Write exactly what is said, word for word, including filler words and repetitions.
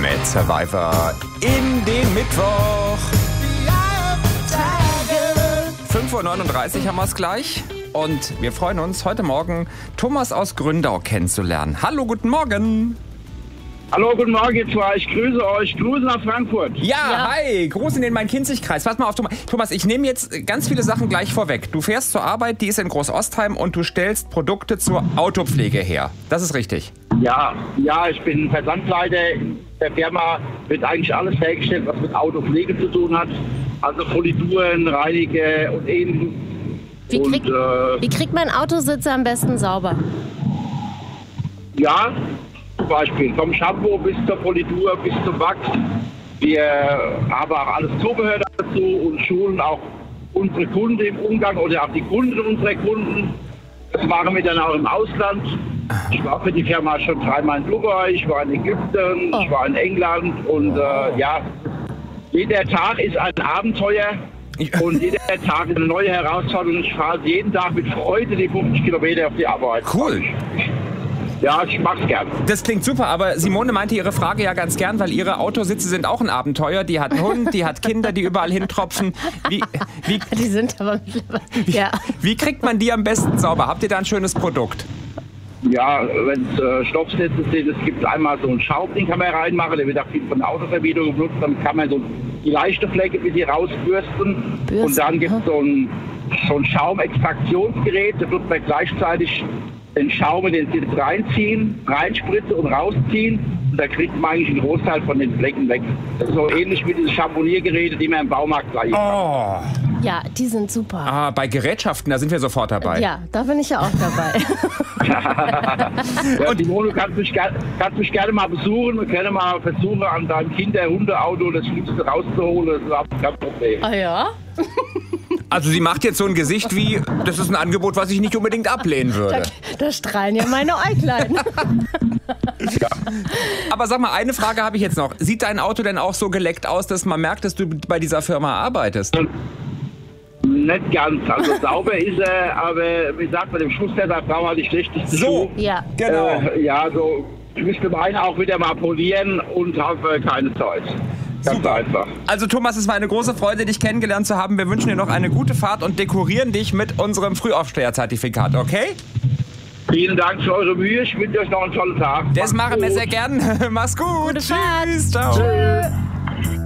mit Survivor in den Mittwoch. fünf Uhr neununddreißig haben wir es gleich. Und wir freuen uns, heute Morgen Thomas aus Gründau kennenzulernen. Hallo, guten Morgen. Hallo, guten Morgen, ihr zwei. Ich grüße euch. Grüße nach Frankfurt. Ja, ja. Hi. Gruß in den Main-Kinzig-Kreis. Pass mal auf, Thomas. Thomas, ich nehme jetzt ganz viele Sachen gleich vorweg. Du fährst zur Arbeit, die ist in Großostheim, und du stellst Produkte zur Autopflege her. Das ist richtig? Ja, ja, ich bin Versandleiter. In der Firma wird eigentlich alles hergestellt, was mit Autopflege zu tun hat. Also Polituren, Reinige und ähnliches. Wie, krieg, und, äh, wie kriegt man Autositze am besten sauber? Ja, zum Beispiel vom Shampoo bis zur Politur, bis zum Wachs. Wir haben auch alles Zubehör dazu und schulen auch unsere Kunden im Umgang oder auch die Kunden unserer Kunden. Das machen wir dann auch im Ausland. Ich war für die Firma schon dreimal in Dubai, ich war in Ägypten, oh. ich war in England und äh, ja, jeder Tag ist ein Abenteuer. Und jeder Tag ist eine neue Herausforderung. Ich fahre jeden Tag mit Freude die fünfzig Kilometer auf die Arbeit. Cool. Ja, ich mag's gern. Das klingt super, aber Simone meinte ihre Frage ja ganz gern, weil ihre Autositze sind auch ein Abenteuer. Die hat einen Hund, die hat Kinder, die überall hintropfen. Wie, wie, die sind aber mittlerweile, ja. Wie, wie kriegt man die am besten sauber? Habt ihr da ein schönes Produkt? Ja, wenn es äh, Stoffsätze sind, es gibt einmal so einen Schaum, den kann man reinmachen, der wird auch viel von der Autovermietung genutzt, dann kann man so die leichte Flecke ein bisschen rausbürsten. Bürsten, und dann gibt es ja. so ein, so ein Schaumextraktionsgerät, da wird man gleichzeitig den Schaum in den Sitz reinziehen, reinspritzen und rausziehen. Und da kriegt man eigentlich einen Großteil von den Flecken weg. Das ist so ähnlich wie diese Champoniergeräte, die man im Baumarkt gleich Oh. Ja, die sind super. Ah, bei Gerätschaften, da sind wir sofort dabei. Ja, da bin ich ja auch dabei. Ja, Simone, du kannst mich, kannst mich gerne mal besuchen. Wir können mal versuchen, an deinem Kinder-Hunde-Auto das Schlimmste rauszuholen. Das ist überhaupt kein Problem. Ah ja? Also sie macht jetzt so ein Gesicht wie, das ist ein Angebot, was ich nicht unbedingt ablehnen würde. Da, da strahlen ja meine Äuglein. Ja. Aber sag mal, eine Frage habe ich jetzt noch. Sieht dein Auto denn auch so geleckt aus, dass man merkt, dass du bei dieser Firma arbeitest? Nicht ganz. Also sauber ist er, aber wie gesagt, bei dem Schusstester brauchen wir die schlechteste So, Schuhe. Ja. genau. Äh, ja, so. Ich müsste meinen auch wieder mal polieren und habe keine Zeit. Ganz Super. einfach. Also Thomas, es war eine große Freude, dich kennengelernt zu haben. Wir wünschen dir noch eine gute Fahrt und dekorieren dich mit unserem Frühaufsteherzertifikat, okay? Vielen Dank für eure Mühe. Ich wünsche euch noch einen tollen Tag. Das Macht's machen wir gut. sehr gern. Mach's gut. Gute Fahrt. Tschüss. Ciao. Tschüss.